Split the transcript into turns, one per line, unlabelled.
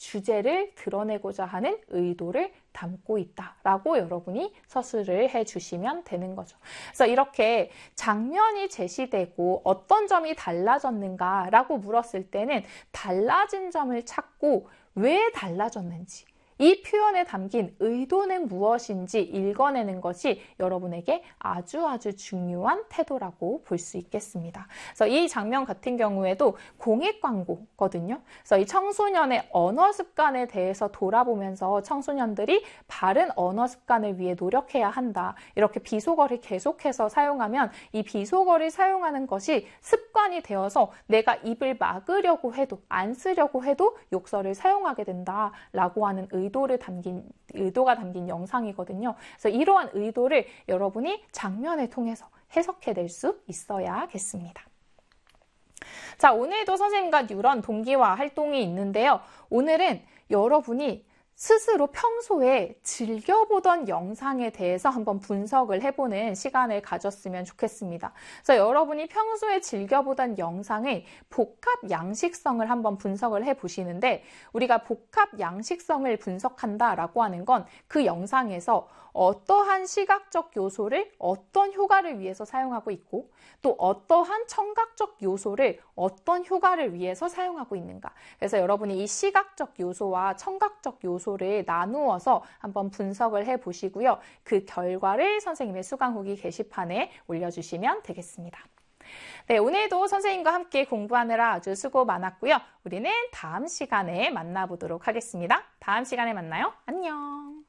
주제를 드러내고자 하는 의도를 담고 있다라고 여러분이 서술을 해주시면 되는 거죠. 그래서 이렇게 장면이 제시되고 어떤 점이 달라졌는가라고 물었을 때는 달라진 점을 찾고 왜 달라졌는지, 이 표현에 담긴 의도는 무엇인지 읽어내는 것이 여러분에게 아주 중요한 태도라고 볼 수 있겠습니다. 그래서 이 장면 같은 경우에도 공익 광고거든요. 그래서 이 청소년의 언어 습관에 대해서 돌아보면서 청소년들이 바른 언어 습관을 위해 노력해야 한다. 이렇게 비속어를 계속해서 사용하면 이 비속어를 사용하는 것이 습관이 되어서 내가 입을 막으려고 해도, 안 쓰려고 해도 욕설을 사용하게 된다라고 하는 의도가 담긴 영상이거든요. 그래서 이러한 의도를 여러분이 장면을 통해서 해석해낼 수 있어야겠습니다. 자, 오늘도 선생님과 뉴런 동기화 활동이 있는데요. 오늘은 여러분이 스스로 평소에 즐겨보던 영상에 대해서 한번 분석을 해보는 시간을 가졌으면 좋겠습니다. 그래서 여러분이 평소에 즐겨보던 영상의 복합 양식성을 한번 분석을 해보시는데, 우리가 복합 양식성을 분석한다라고 하는 건 그 영상에서 어떠한 시각적 요소를 어떤 효과를 위해서 사용하고 있고, 또 어떠한 청각적 요소를 어떤 효과를 위해서 사용하고 있는가. 그래서 여러분이 이 시각적 요소와 청각적 요소를 나누어서 한번 분석을 해보시고요. 그 결과를 선생님의 수강 후기 게시판에 올려주시면 되겠습니다. 네, 오늘도 선생님과 함께 공부하느라 아주 수고 많았고요. 우리는 다음 시간에 만나보도록 하겠습니다. 다음 시간에 만나요. 안녕.